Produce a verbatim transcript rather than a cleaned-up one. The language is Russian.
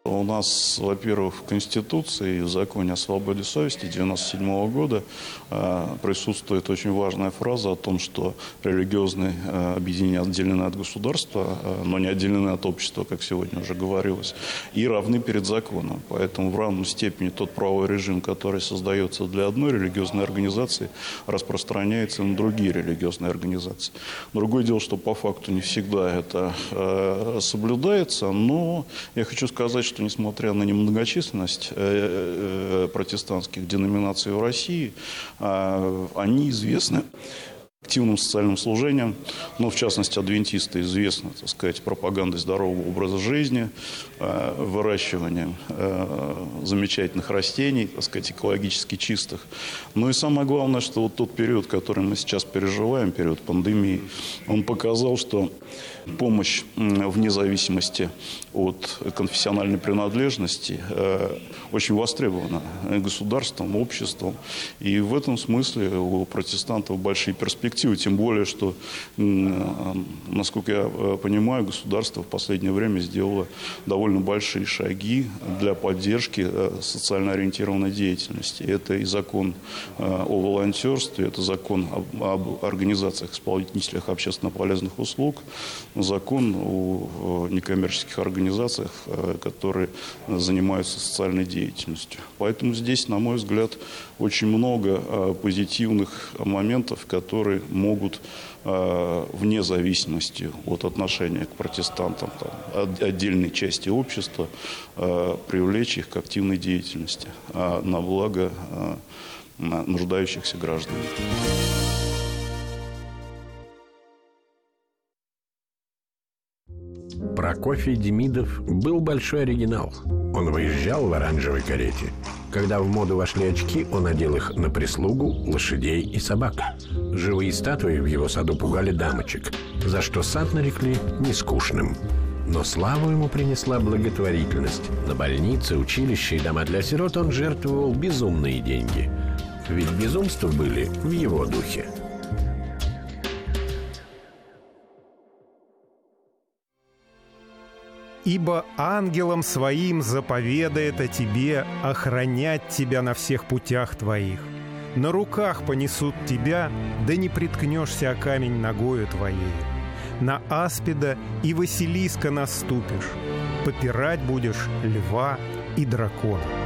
У нас, во-первых, в Конституции и в Законе о свободе совести девяносто седьмого года присутствует очень важная фраза о том, что религиозные объединения отделены от государства, но не отделены от общества, как сегодня уже говорилось, и равны перед законом. Поэтому в равной степени тот правовой режим, который создается для одной религиозной организации, распространяется на другие религиозные организации. Другое дело, что по факту не всегда это соблюдается, но я хочу сказать, что несмотря на немногочисленность протестантских деноминаций в России, они известны активным социальным служением, но в частности адвентисты известны, так сказать, пропагандой здорового образа жизни, выращиванием замечательных растений, так сказать, экологически чистых. Ну и самое главное, что вот тот период, который мы сейчас переживаем, период пандемии, он показал, что помощь вне зависимости от конфессиональной принадлежности очень востребована государством, обществом. И в этом смысле у протестантов большие перспективы. Тем более, что, насколько я понимаю, государство в последнее время сделало довольно большие шаги для поддержки социально ориентированной деятельности. Это и закон о волонтерстве, это закон об организациях, исполнителях общественно полезных услуг, закон о некоммерческих организациях, которые занимаются социальной деятельностью. Поэтому здесь, на мой взгляд, очень много позитивных моментов, которые могут вне зависимости от отношения к протестантам там, отдельной части общества привлечь их к активной деятельности на благо нуждающихся граждан. Прокофий Демидов был большой оригинал. Он выезжал в оранжевой карете. Когда в моду вошли очки, он надел их на прислугу, лошадей и собак. Живые статуи в его саду пугали дамочек, за что сад нарекли нескучным. Но славу ему принесла благотворительность. На больницы, училища и дома для сирот он жертвовал безумные деньги. Ведь безумства были в его духе. «Ибо ангелам своим заповедает о тебе охранять тебя на всех путях твоих. На руках понесут тебя, да не приткнешься о камень ногою твоей. На аспида и Василиска наступишь, попирать будешь льва и дракона».